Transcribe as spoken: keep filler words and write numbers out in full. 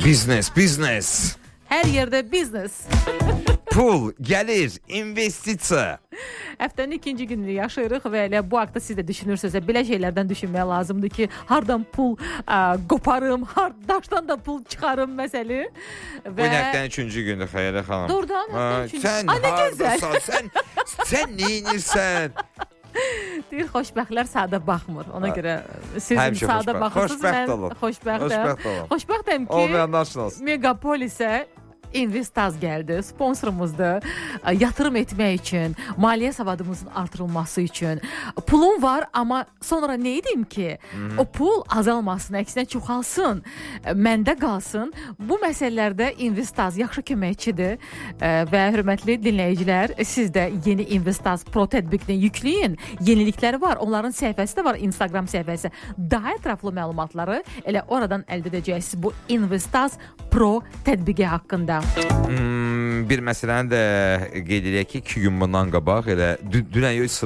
Biznes, biznes. Hər yerdə biznes. Pul, gəlir, investisiya. Həftənin ikinci gününü yaşayırıq və elə bu haqda siz də düşünürsünüzsə, belə şeylərdən düşünmək lazımdır ki, hardan pul ə, qoparım, hardaşdan da pul çıxarım məsələ. Və... Bu həftənin üçüncü gündür Xeyrə xanım. Doğrudan, həftənin üçüncü. Sən haradasan, sən, sən neyinirsən? Deyir, xoşbəxtlər sadə baxmır. Ona görə siz Həmişə sadə xoşbəxt. baxırsınız, Xoşbəxt mən olun. xoşbəxtəm. Xoşbəxt olun. Xoşbəxtəm ki, Olmayanlar olsun. Megapolisə Investaz gəldi, sponsorumuzdur. Yatırım etmək üçün, maliyyə savadımızın artırılması üçün. Pulum var, amma sonra nə edim ki, Hı-hı. o pul azalmasın, əksinə çoxalsın, məndə qalsın. Bu məsələlərdə Investaz yaxşı köməkçidir və hörmətli dinləyicilər, siz də yeni Investaz Pro tətbiqini yükləyin. Yenilikləri var, onların səhifəsi də var, Instagram səhifəsi. Daha ətraflı məlumatları elə oradan əldə edəcəksiniz bu Investaz Pro tətbiqi haqqında. Hmm, bir məsələni də qeyd edək ki, iki gün bundan qabaq elə dünən yox